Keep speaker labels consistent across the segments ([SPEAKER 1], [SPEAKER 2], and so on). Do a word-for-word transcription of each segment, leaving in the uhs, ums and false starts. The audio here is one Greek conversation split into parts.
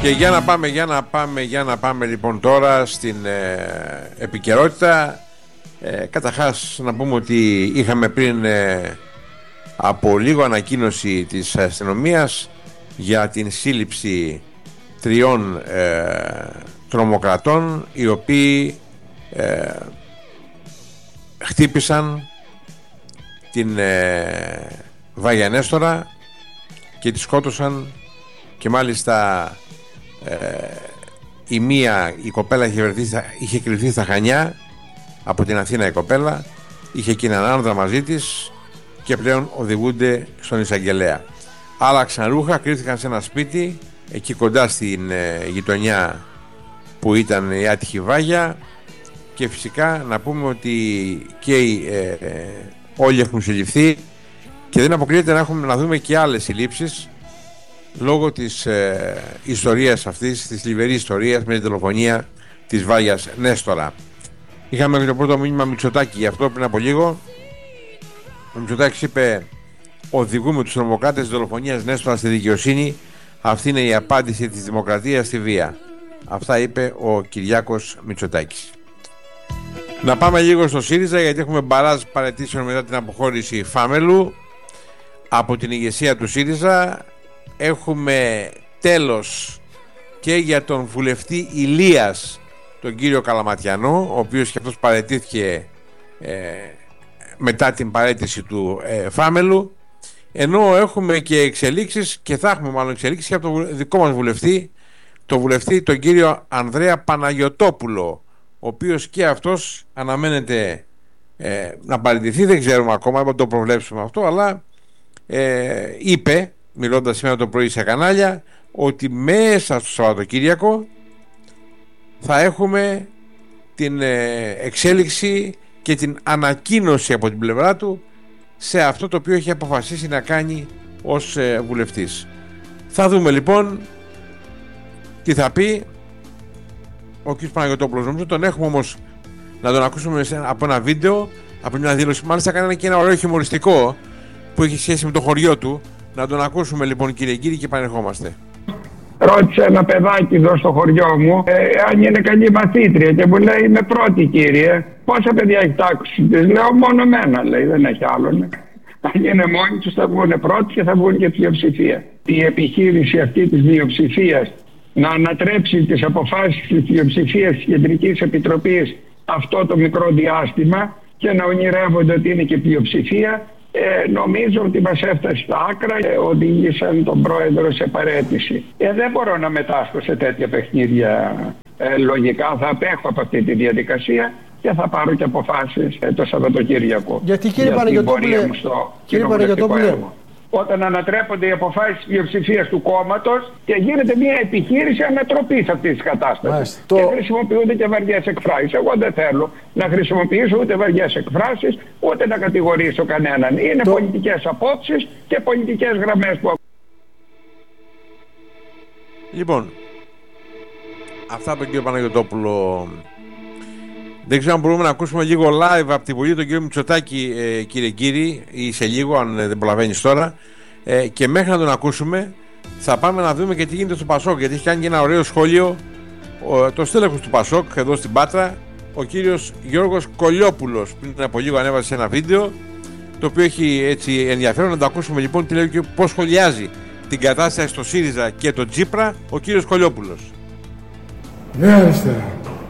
[SPEAKER 1] Και για να πάμε, για να πάμε, για να πάμε λοιπόν τώρα στην ε, επικαιρότητα. Ε, καταρχάς να πούμε ότι είχαμε πριν ε, από λίγο ανακοίνωση της αστυνομίας για την σύλληψη τριών ε, τρομοκρατών, οι οποίοι ε, χτύπησαν την ε, Βάγια Νέστορα και τη σκότωσαν, και μάλιστα ε, η μία, η κοπέλα είχε, βρεθεί, είχε κρυφθεί στα Χανιά, από την Αθήνα η κοπέλα, είχε και έναν άνδρα μαζί της και πλέον οδηγούνται στον εισαγγελέα. Άλλαξαν ρούχα, κρύφθηκαν σε ένα σπίτι εκεί κοντά στην ε, γειτονιά που ήταν η άτυχη Βάγια, και φυσικά να πούμε ότι και ε, ε, όλοι έχουν συλληφθεί και δεν αποκλείεται να, έχουμε, να δούμε και άλλες συλλήψεις λόγω της ε, ιστορίας αυτής, της θλιβερής ιστορίας με την δολοφονία της Βάγιας Νέστορα. Είχαμε και το πρώτο μήνυμα Μητσοτάκη γι' αυτό πριν από λίγο. Ο Μητσοτάκης είπε: οδηγούμε τους τρομοκράτες της δολοφονίας Νέστορα στη δικαιοσύνη. Αυτή είναι η απάντηση της δημοκρατίας στη βία. Αυτά είπε ο Κυριάκος Μητσοτάκης. Να πάμε λίγο στο ΣΥΡΙΖΑ, γιατί έχουμε μπαράζ παραιτήσεων μετά την αποχώρηση Φάμελου από την ηγεσία του ΣΥΡΙΖΑ. Έχουμε τέλος και για τον βουλευτή Ηλίας, τον κύριο Καλαματιανό, ο οποίος και αυτός παραιτήθηκε ε, μετά την παραίτηση του ε, Φάμελου, ενώ έχουμε και εξελίξεις, και θα έχουμε μάλλον εξελίξεις και από τον δικό μας βουλευτή, τον βουλευτή τον κύριο Ανδρέα Παναγιωτόπουλο, ο οποίος και αυτός αναμένεται ε, να παραιτηθεί. Δεν ξέρουμε ακόμα, δεν το προβλέψουμε αυτό, αλλά ε, είπε, μιλώντας σήμερα το πρωί σε κανάλια, ότι μέσα στο Σαββατοκύριακο θα έχουμε την ε, εξέλιξη και την ανακοίνωση από την πλευρά του σε αυτό το οποίο έχει αποφασίσει να κάνει ως ε, βουλευτής. Θα δούμε λοιπόν τι θα πει ο κ. Παναγιωτόπουλος. Νομίζω τον έχουμε όμως να τον ακούσουμε από ένα βίντεο, από μια δήλωση. Μάλιστα έκανε και ένα ωραίο χιουμοριστικό που έχει σχέση με το χωριό του. Να τον ακούσουμε λοιπόν, κύριε κύριε, και επανερχόμαστε.
[SPEAKER 2] Ρώτησε ένα παιδάκι εδώ στο χωριό μου ε, αν είναι καλή μαθήτρια και μου λέει: είμαι πρώτη, κύριε. Πόσα παιδιά έχει τάξει? Της λέω: μόνο μένα, λέει, δεν έχει άλλον. Αν είναι μόνοι τους θα βγουν πρώτοι και θα βγουν και πλειοψηφία. Η επιχείρηση αυτή της μειοψηφίας να ανατρέψει τις αποφάσεις της πλειοψηφίας της Κεντρικής Επιτροπής αυτό το μικρό διάστημα και να ονειρεύονται ότι είναι και πλειοψηφία, Ε, νομίζω ότι μας έφτασε στα άκρα και οδήγησαν τον πρόεδρο σε παραίτηση. Ε, δεν μπορώ να μετάσχω σε τέτοια παιχνίδια ε, λογικά. Θα απέχω από αυτή τη διαδικασία και θα πάρω και αποφάσεις ε, το Σαββατοκύριακο.
[SPEAKER 3] Γιατί, κύριε Παναγιωτόπουλε, κύριε Παναγιωτόπουλε,
[SPEAKER 2] όταν ανατρέπονται οι αποφάσεις της πλειοψηφίας του κόμματος και γίνεται μια επιχείρηση ανατροπής αυτής της κατάστασης. Το... Και χρησιμοποιούνται και βαριές εκφράσεις. Εγώ δεν θέλω να χρησιμοποιήσω ούτε βαριές εκφράσεις, ούτε να κατηγορήσω κανέναν. Είναι το... πολιτικές απόψεις και πολιτικές γραμμές που...
[SPEAKER 1] Λοιπόν, αυτά από τον κύριο Παναγιωτόπουλο. Δεν ξέρω αν μπορούμε να ακούσουμε λίγο live από την Βουλή τον κύριο Μητσοτάκη, ε, κύριε κύριοι, ή σε λίγο, αν δεν προλαβαίνεις τώρα. Ε, και μέχρι να τον ακούσουμε, θα πάμε να δούμε και τι γίνεται στο Πασόκ. Γιατί έχει κάνει και ένα ωραίο σχόλιο ο, το στέλεχος του Πασόκ εδώ στην Πάτρα, ο κύριος Γιώργος Κολιόπουλος. Πριν από λίγο ανέβασε ένα βίντεο, το οποίο έχει έτσι ενδιαφέρον να το ακούσουμε λοιπόν, τι λέει και πώς σχολιάζει την κατάσταση στο ΣΥΡΙΖΑ και το Τσίπρα ο κύριος Κολιόπουλος.
[SPEAKER 4] Ναι, αριστερά.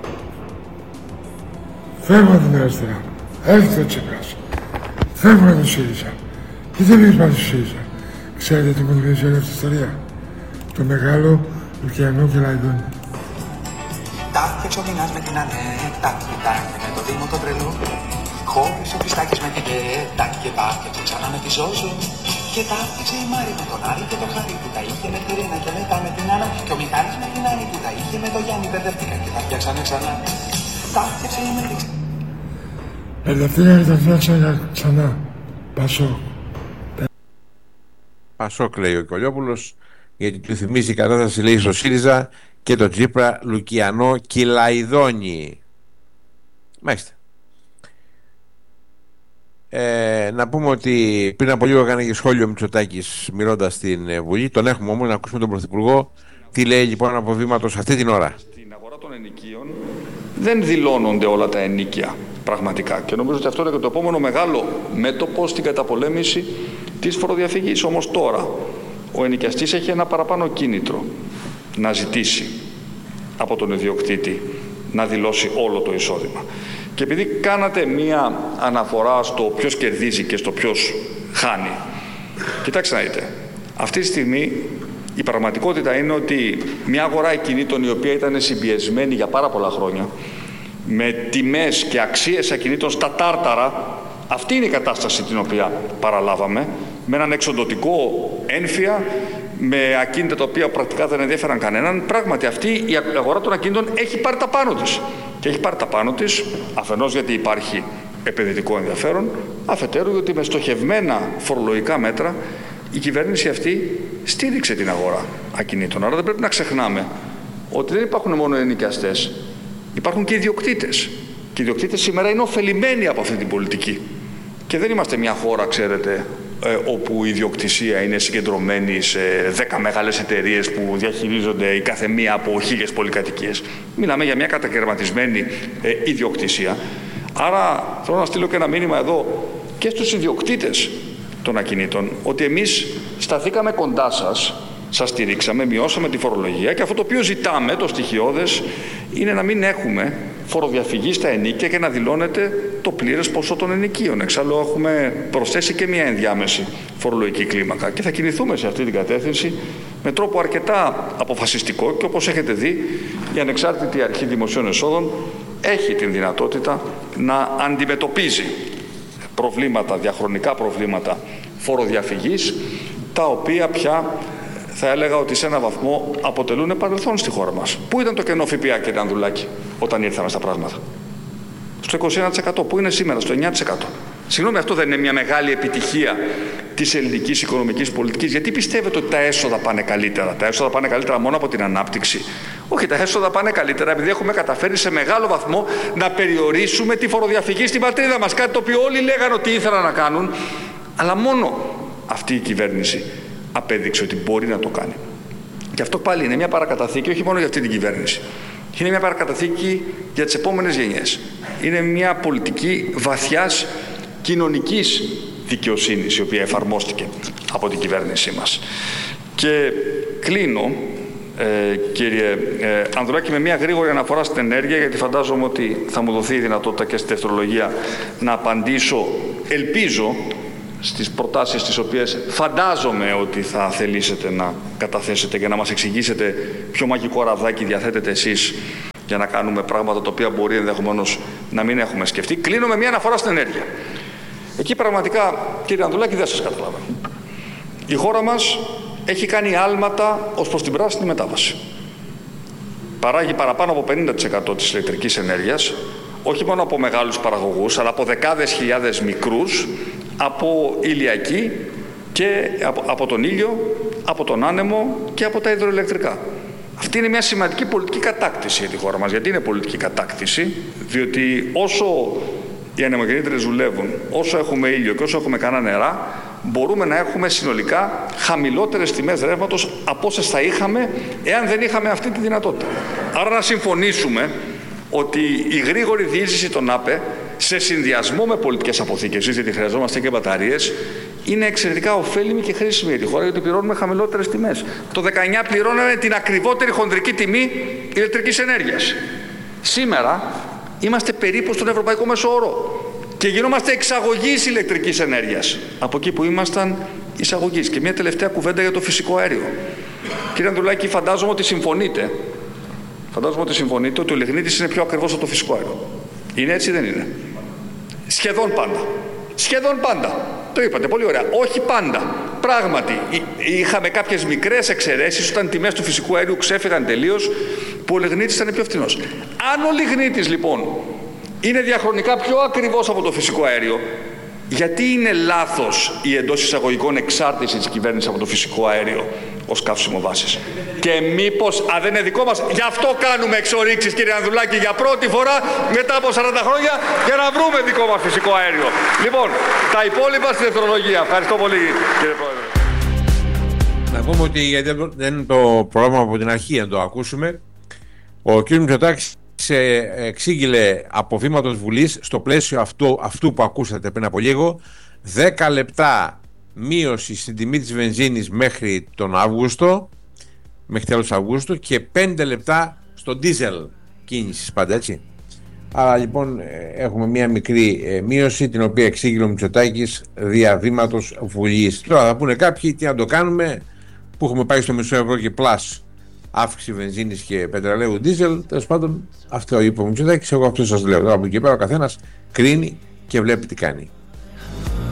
[SPEAKER 4] Φεύγω την αριστερά. Έρχεται ο Τσίπρας. Φεύγω από το ΣΥΡΙΖΑ. Και δεν πήγες πάνω στο ΣΥΡΙΖΑ. Ξέρετε τι μου λέει όλη αυτή η ιστορία? Το μεγάλο Λουκιανό και Λαϊδόνι.
[SPEAKER 5] Τάκια ξομινάς με την Ανέτα, κοιτάκια με το Δήμο το τρελό. Χώρισε ο Χριστάκης με την Κέτα και τάκια ξανά με τη Ζώζο. Και τάφτιαξε η Μάρη με τον Άρη και το Χαρί που τα είχε με την Ρίνα και μετά με την Άννα. Και ο Μιχάλης με την Άννη που τα είχε με το Γιάννη, μπερδευτήκα και τα φτιάξανε ξανά.
[SPEAKER 4] Ελευθερία και τα φτιάξανε ξανά. Πασόκ.
[SPEAKER 1] Πασόκ λέει ο Κολιόπουλος, γιατί του θυμίζει η κατάσταση, λέει, στο ΣΥΡΙΖΑ και το Τσίπρα, Λουκιανό και Λαϊδόνι. Μάλιστα. Ε, να πούμε ότι πριν από λίγο έκανε και σχόλιο Μητσοτάκης μιλώντας στην ε, Βουλή. Τον έχουμε όμως, να ακούσουμε τον Πρωθυπουργό. Τι λέει λοιπόν από βήματος αυτή την ώρα.
[SPEAKER 6] Στην αγορά των ενοικίων δεν δηλώνονται όλα τα ενοίκια πραγματικά. Και νομίζω ότι αυτό είναι και το επόμενο μεγάλο μέτωπο στην καταπολέμηση της φοροδιαφυγής. Όμως τώρα ο ενοικιαστής έχει ένα παραπάνω κίνητρο να ζητήσει από τον ιδιοκτήτη να δηλώσει όλο το εισόδημα. Και επειδή κάνατε μία αναφορά στο ποιος κερδίζει και στο ποιος χάνει, κοιτάξτε να δείτε, αυτή τη στιγμή η πραγματικότητα είναι ότι μια αγορά ακινήτων η οποία ήταν συμπιεσμένη για πάρα πολλά χρόνια, με τιμές και αξίες ακινήτων στα τάρταρα, αυτή είναι η κατάσταση την οποία παραλάβαμε, με έναν εξοντωτικό ένφια, με ακίνητα τα οποία πρακτικά δεν ενδιαφέραν κανέναν. Πράγματι αυτή η αγορά των ακινήτων έχει πάρει τα πάνω της. Και έχει πάρει τα πάνω της, αφενός γιατί υπάρχει επενδυτικό ενδιαφέρον, αφετέρου γιατί με στοχευμένα φορολογικά μέτρα η κυβέρνηση αυτή στήριξε την αγορά ακινήτων. Άρα δεν πρέπει να ξεχνάμε ότι δεν υπάρχουν μόνο ενοικιαστές, υπάρχουν και ιδιοκτήτες. Και οι ιδιοκτήτες σήμερα είναι ωφελημένοι από αυτή την πολιτική. Και δεν είμαστε μια χώρα, ξέρετε, όπου η ιδιοκτησία είναι συγκεντρωμένη σε δέκα μεγάλες εταιρείες που διαχειρίζονται η καθεμία από χίλιες πολυκατοικίες. Μιλάμε για μια κατακαιρματισμένη ε, ιδιοκτησία. Άρα θέλω να στείλω και ένα μήνυμα εδώ και στους ιδιοκτήτες των ακινήτων, ότι εμείς σταθήκαμε κοντά σας, σας στηρίξαμε, μειώσαμε τη φορολογία και αυτό το οποίο ζητάμε, το στοιχειώδες, είναι να μην έχουμε φοροδιαφυγή στα ενοίκια και να δηλώνεται το πλήρες ποσό των ενοικίων. Εξάλλου έχουμε προσθέσει και μια ενδιάμεση φορολογική κλίμακα και θα κινηθούμε σε αυτή την κατεύθυνση με τρόπο αρκετά αποφασιστικό και όπως έχετε δει η Ανεξάρτητη Αρχή Δημοσίων Εσόδων έχει την δυνατότητα να αντιμετωπίζει προβλήματα, διαχρονικά προβλήματα φοροδιαφυγής, τα οποία πια θα έλεγα ότι σε έναν βαθμό αποτελούν παρελθόν στη χώρα μας. Πού ήταν το κενό ΦΠΑ, κύριε Ανδρουλάκη, όταν ήρθαμε στα πράγματα? Στο είκοσι ένα τοις εκατό. Πού είναι σήμερα? Στο εννιά τοις εκατό. Συγγνώμη, αυτό δεν είναι μια μεγάλη επιτυχία της ελληνικής οικονομικής πολιτικής? Γιατί πιστεύετε ότι τα έσοδα πάνε καλύτερα? Τα έσοδα πάνε καλύτερα μόνο από την ανάπτυξη? Όχι, τα έσοδα πάνε καλύτερα επειδή έχουμε καταφέρει σε μεγάλο βαθμό να περιορίσουμε τη φοροδιαφυγή στην πατρίδα μας. Κάτι το οποίο όλοι λέγανε ότι ήθελαν να κάνουν, αλλά μόνο αυτή η κυβέρνηση απέδειξε ότι μπορεί να το κάνει. Και αυτό πάλι είναι μια παρακαταθήκη, όχι μόνο για αυτή την κυβέρνηση. Είναι μια παρακαταθήκη για τις επόμενες γενιές. Είναι μια πολιτική βαθιάς κοινωνικής δικαιοσύνης, η οποία εφαρμόστηκε από την κυβέρνησή μας. Και κλείνω, ε, κύριε ε, Ανδρουλάκη, με μια γρήγορη αναφορά στην ενέργεια, γιατί φαντάζομαι ότι θα μου δοθεί η δυνατότητα και στη δευτερολογία να απαντήσω, ελπίζω, στις προτάσεις τις οποίες φαντάζομαι ότι θα θελήσετε να καταθέσετε και να μας εξηγήσετε ποιο μαγικό ραβδάκι διαθέτετε εσείς για να κάνουμε πράγματα τα οποία μπορεί ενδεχομένως να μην έχουμε σκεφτεί. Κλείνω με μια αναφορά στην ενέργεια. Εκεί πραγματικά, κύριε Ανδρουλάκη, δεν σας καταλάβω. Η χώρα μας έχει κάνει άλματα ως προς την πράσινη μετάβαση. Παράγει παραπάνω από πενήντα τοις εκατό της ηλεκτρικής ενέργειας, όχι μόνο από μεγάλους παραγωγούς, αλλά από δεκάδες χιλιάδες μικρούς, από ηλιακή και από, από τον ήλιο, από τον άνεμο και από τα υδροηλεκτρικά. Αυτή είναι μια σημαντική πολιτική κατάκτηση για τη χώρα μας. Γιατί είναι πολιτική κατάκτηση? Διότι όσο οι ανεμογεννήτριες δουλεύουν, όσο έχουμε ήλιο και όσο έχουμε κανένα νερά, μπορούμε να έχουμε συνολικά χαμηλότερες τιμές ρεύματος από όσες θα είχαμε εάν δεν είχαμε αυτή τη δυνατότητα. Άρα να συμφωνήσουμε ότι η γρήγορη διείσδυση των ΑΠΕ σε συνδυασμό με πολιτικές αποθήκευσης, γιατί χρειαζόμαστε και μπαταρίες, είναι εξαιρετικά ωφέλιμη και χρήσιμη για τη χώρα, γιατί πληρώνουμε χαμηλότερες τιμές. Το δεκαεννιά πληρώναμε την ακριβότερη χονδρική τιμή ηλεκτρικής ενέργειας. Σήμερα είμαστε περίπου στον ευρωπαϊκό μέσο όρο και γινόμαστε εξαγωγής ηλεκτρικής ενέργειας από εκεί που ήμασταν εισαγωγής. Και μια τελευταία κουβέντα για το φυσικό αέριο. Κύριε Ανδρουλάκη, φαντάζομαι ότι συμφωνείτε. Φαντάζομαι ότι συμφωνείτε ότι ο λιγνίτης είναι πιο ακριβώς από το φυσικό αέριο. Είναι έτσι ή δεν είναι? Σχεδόν πάντα. Σχεδόν πάντα. Το είπατε πολύ ωραία. Όχι πάντα. Πράγματι, είχαμε κάποιες μικρές εξαιρέσεις όταν οι τιμές του φυσικού αερίου ξέφυγαν τελείως, που ο λιγνίτης ήταν πιο φθηνός. Αν ο λιγνίτης λοιπόν είναι διαχρονικά πιο ακριβώς από το φυσικό αέριο, γιατί είναι λάθος η εντός εισαγωγικών εξάρτηση της κυβέρνησης από το φυσικό αέριο, ως καύσιμο βάσης. Και μήπως, α, δεν είναι δικό μας, γι' αυτό κάνουμε εξορίξεις, κύριε Ανδρουλάκη, για πρώτη φορά μετά από σαράντα χρόνια, για να βρούμε δικό μας φυσικό αέριο. Λοιπόν, τα υπόλοιπα στη δευτερολογία. Ευχαριστώ πολύ, κύριε Πρόεδρε.
[SPEAKER 1] Να πούμε ότι, γιατί δεν είναι το πρόγραμμα από την αρχή, να το ακούσουμε, ο κ. Μητσοτάκης εξήγηλε από βήματος Βουλής, στο πλαίσιο αυτού, αυτού που ακούσατε πριν από λίγο, δέκα λεπτά μείωση στην τιμή της βενζίνης μέχρι τον Αύγουστο, μέχρι τέλος Αυγούστου, και πέντε λεπτά στο ντίζελ κίνησης, πάντα έτσι. Άρα λοιπόν έχουμε μια μικρή μείωση, την οποία εξήγηλε ο Μητσοτάκης δια βήματος Βουλής. Τώρα θα πούνε κάποιοι τι να το κάνουμε, που έχουμε πάει στο μισό ευρώ και πλάς αύξηση βενζίνης και πετρελαίου ντίζελ. Τέλος πάντων, αυτό είπε ο Μητσοτάκης, εγώ αυτό σας λέω. Τώρα από εκεί πέρα ο καθένας κρίνει και βλέπει τι κάνει.